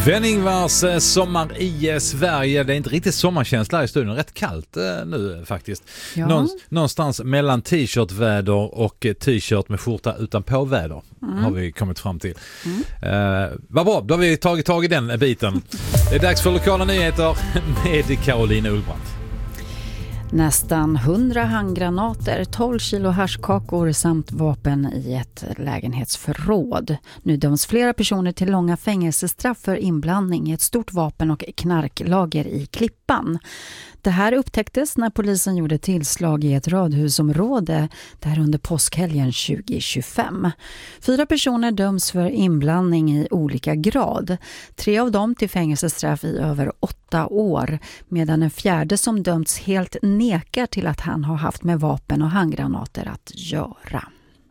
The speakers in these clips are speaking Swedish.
Sven-Ingvars sommar i Sverige. Det är inte riktigt sommarkänsla i studion. Rätt kallt nu faktiskt. Ja. Någonstans mellan t-shirtväder och t-shirt med skjorta utan påväder har vi kommit fram till. Vad bra, då har vi tagit tag i den biten. Det är dags för lokala nyheter med Caroline Ullbrandt. Nästan 100 handgranater, 12 kilo haschkakor samt vapen i ett lägenhetsförråd. Nu döms flera personer till långa fängelsestraff för inblandning i ett stort vapen- och knarklager i Klippan. Det här upptäcktes när polisen gjorde tillslag i ett radhusområde där under påskhelgen 2025. 4 personer döms för inblandning i olika grad. 3 av dem till fängelsestraff i över 8 år, medan den 4:e som dömts helt nekar till att han har haft med vapen och handgranater att göra.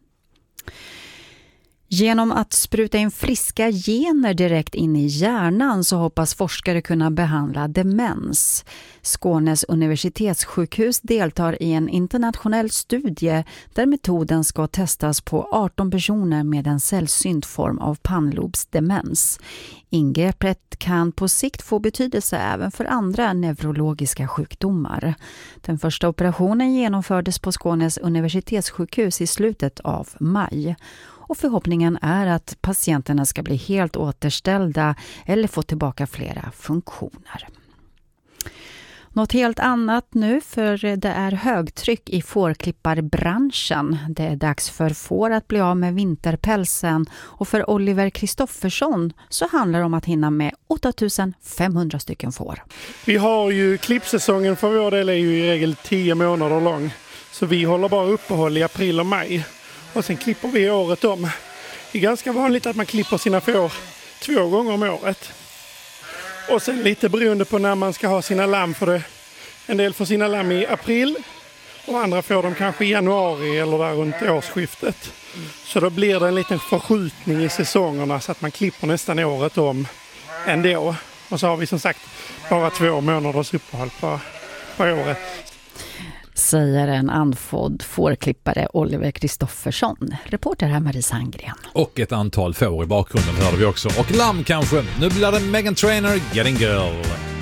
Genom att spruta in friska gener direkt in i hjärnan så hoppas forskare kunna behandla demens. Skånes universitetssjukhus deltar i en internationell studie där metoden ska testas på 18 personer med en sällsynt form av pannlobsdemens. Ingreppet kan på sikt få betydelse även för andra neurologiska sjukdomar. Den första operationen genomfördes på Skånes universitetssjukhus i slutet av maj. Och förhoppningen är att patienterna ska bli helt återställda eller få tillbaka flera funktioner. Något helt annat nu, för det är högtryck i fårklipparbranschen. Det är dags för får att bli av med vinterpälsen, och för Oliver Kristoffersson så handlar det om att hinna med 8500 stycken får. Vi har ju klippsäsongen för vår del är ju i regel 10 månader lång. Så vi håller bara uppehåll i april och maj. Och sen klipper vi året om. Det är ganska vanligt att man klipper sina får 2 gånger om året. Och sen lite beroende på när man ska ha sina lamm. För det. En del får sina lamm i april och andra får de kanske i januari eller där runt årsskiftet. Så då blir det en liten förskjutning i säsongerna så att man klipper nästan året om ändå. Och så har vi som sagt bara 2 månaders uppehåll på året. Säger en andfådd fårklippare Oliver Kristoffersson. Reporter här Marie Sandgren. Och ett antal får i bakgrunden hörde vi också. Och lamm kanske. Nu blir det Meghan Trainor, Getting Girl.